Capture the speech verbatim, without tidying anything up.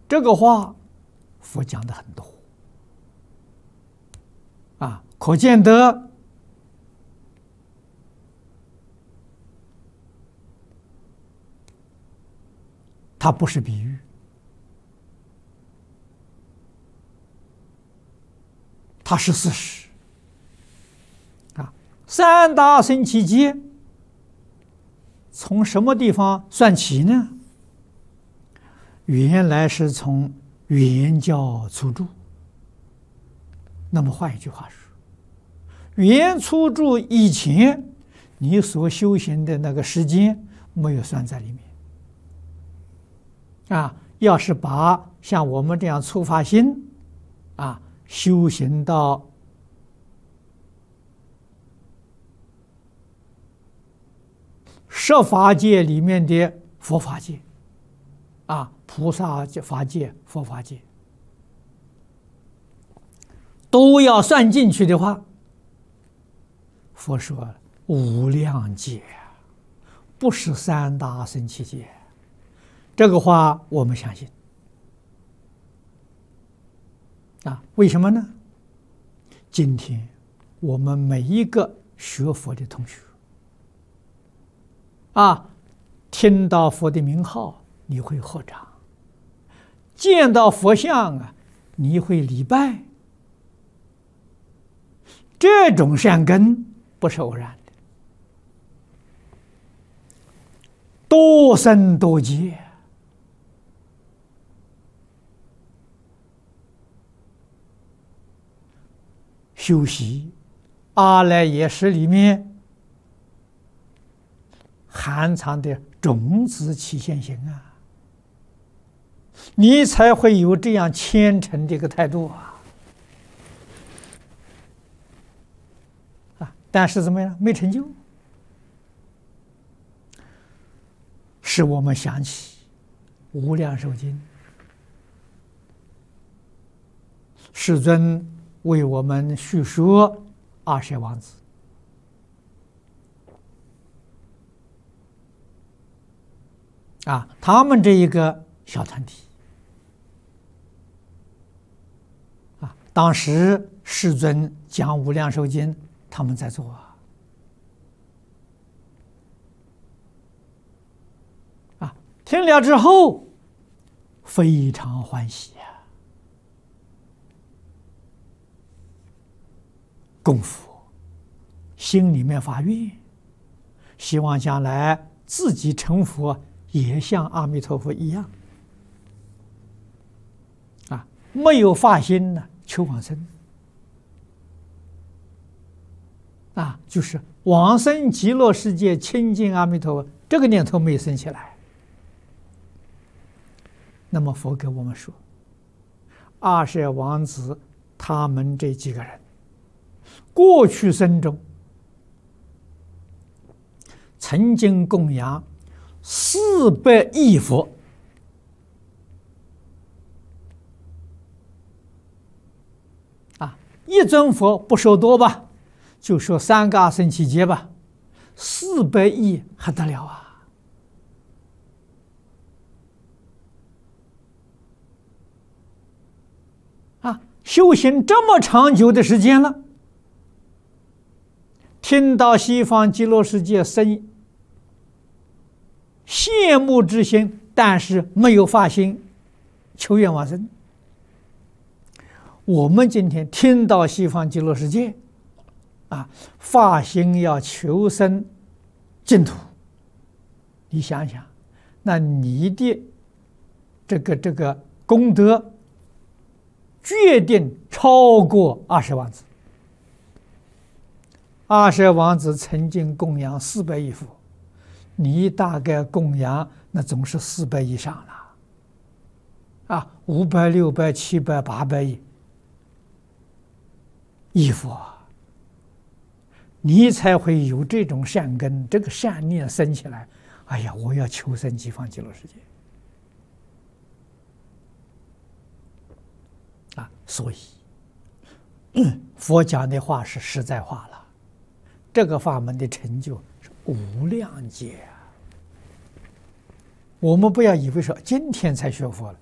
这个话佛讲的很多啊，可见得它不是比喻，它是事实啊。三大乘起劫从什么地方算起呢？原来是从原教初住。那么换一句话说，原初住以前你所修行的那个时间没有算在里面啊。要是把像我们这样初发心啊，修行到十法界里面的佛法界啊，菩萨法界、佛法界都要算进去的话，佛说无量劫，不是三大乘起劫。这个话我们相信啊。为什么呢？今天我们每一个学佛的同学啊，听到佛的名号你会合掌，见到佛像啊你会礼拜，这种善根不是偶然的，多生多劫。修习阿赖耶识里面含藏的种子起现行啊，你才会有这样虔诚的一个态度啊！啊，但是怎么样？没成就，使我们想起《无量寿经》，世尊为我们叙说阿舍王子啊，他们这一个小团体啊，当时世尊讲《无量寿经》，他们在做啊，啊，听了之后非常欢喜啊，供佛，心里面发愿，希望将来自己成佛也像阿弥陀佛一样啊，没有发心呢，求往生啊，就是往生极乐世界亲近阿弥陀佛，这个念头没有生起来。那么佛给我们说，阿舍王子他们这几个人过去生中曾经供养四百亿佛啊，一尊佛不说多吧，就说三个阿僧祇劫吧，四百亿还得了啊！啊，修行这么长久的时间了，听到西方极乐世界生羡慕之心，但是没有发心求愿往生。我们今天听到西方极乐世界啊，发心要求生净土，你想想，那你的这个这个功德决定超过阿舍王子。阿舍王子曾经供养四百亿佛，你大概供养那总是四百以上了啊，五百、六百、七百、八百亿亿佛，你才会有这种善根，这个善念生起来。哎呀，我要求生极方极乐世界啊！所以，嗯，佛讲的话是实在话了。这个法门的成就是无量劫啊！我们不要以为说今天才学佛了，